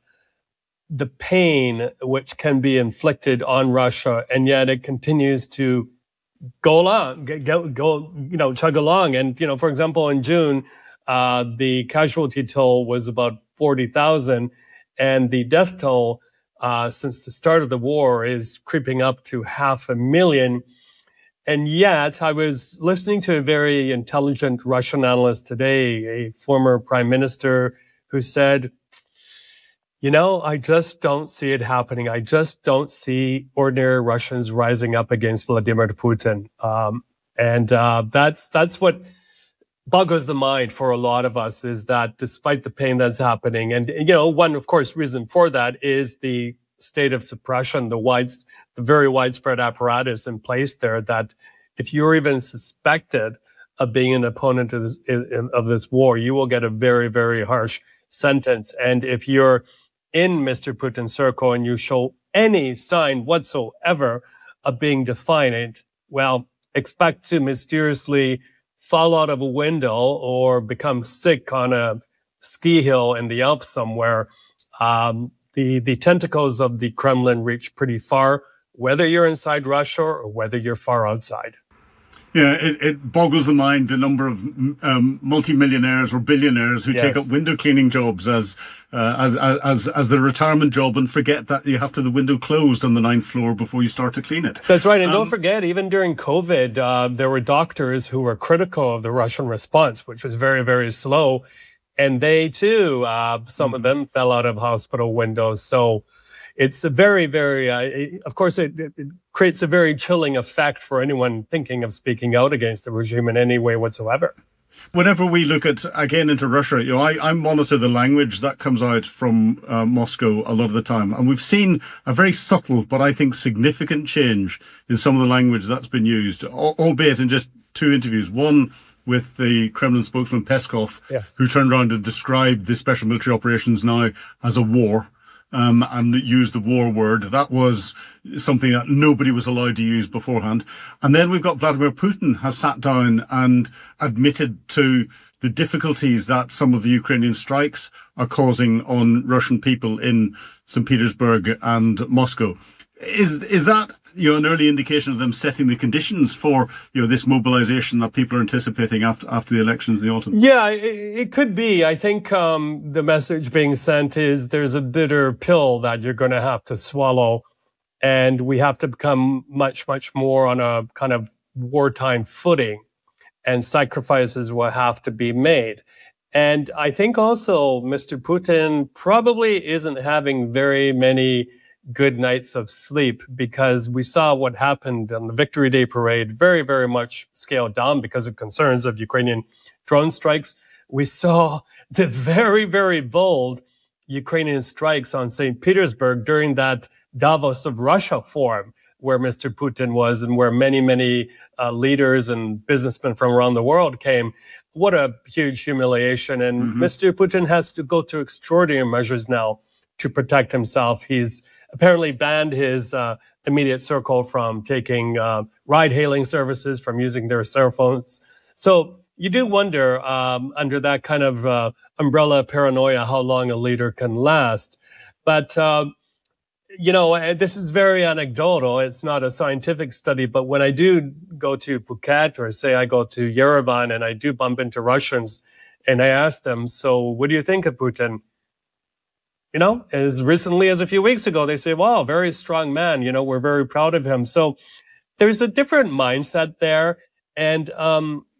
the pain which can be inflicted on Russia, and yet it continues to go along, go, go, you know, chug along. And, you know, for example, in June, uh, the casualty toll was about forty thousand, and the death toll, uh, since the start of the war is creeping up to half a million. And yet I was listening to a very intelligent Russian analyst today, a former prime minister, who said, you know, I just don't see it happening. I just don't see ordinary Russians rising up against Vladimir Putin. Um, and uh, that's that's what boggles the mind for a lot of us, is that despite the pain that's happening, and, you know, one, of course, reason for that is the state of suppression, the wide, the very widespread apparatus in place there, that if you're even suspected of being an opponent of this, of this war, you will get a very, very harsh sentence. And if you're in Mister Putin's circle and you show any sign whatsoever of being defiant, well, expect to mysteriously fall out of a window or become sick on a ski hill in the Alps somewhere. Um, the, the tentacles of the Kremlin reach pretty far, whether you're inside Russia or whether you're far outside. Yeah, it, it boggles the mind, the number of um, multimillionaires or billionaires who yes. take up window cleaning jobs as, uh, as as as the retirement job, and forget that you have to have the window closed on the ninth floor before you start to clean it. That's right. And um, don't forget, even during COVID, uh, there were doctors who were critical of the Russian response, which was very, very slow. And they, too, uh, some mm-hmm. of them fell out of hospital windows. So it's a very, very, uh, it, of course, it, it creates a very chilling effect for anyone thinking of speaking out against the regime in any way whatsoever. Whenever we look at, again, into Russia, you know, I, I monitor the language that comes out from uh, Moscow a lot of the time. And we've seen a very subtle, but I think significant change in some of the language that's been used, albeit in just two interviews. One with the Kremlin spokesman Peskov, yes. who turned around and described the special military operations now as a war. Um, and used the war word. That was something that nobody was allowed to use beforehand. And then we've got Vladimir Putin has sat down and admitted to the difficulties that some of the Ukrainian strikes are causing on Russian people in Saint Petersburg and Moscow. Is is that, you know, an early indication of them setting the conditions for, you know, this mobilization that people are anticipating after after the elections in the autumn? Yeah, it, it could be. I think um, the message being sent is there's a bitter pill that you're going to have to swallow, and we have to become much, much more on a kind of wartime footing, and sacrifices will have to be made. And I think also Mister Putin probably isn't having very many good nights of sleep, because we saw what happened on the Victory Day parade, very, very much scaled down because of concerns of Ukrainian drone strikes. We saw the very, very bold Ukrainian strikes on Saint Petersburg during that Davos of Russia forum where Mister Putin was and where many, many uh, leaders and businessmen from around the world came. What a huge humiliation. And mm-hmm. Mister Putin has to go to extraordinary measures now to protect himself. He's apparently banned his uh, immediate circle from taking uh, ride-hailing services, from using their cell phones. So you do wonder, um, under that kind of uh, umbrella paranoia, how long a leader can last. But, uh, you know, this is very anecdotal. It's not a scientific study. But when I do go to Phuket, or say I go to Yerevan, and I do bump into Russians, and I ask them, so what do you think of Putin? You know, as recently as a few weeks ago, they say, wow, very strong man. You know, we're very proud of him. So there's a different mindset there. And um,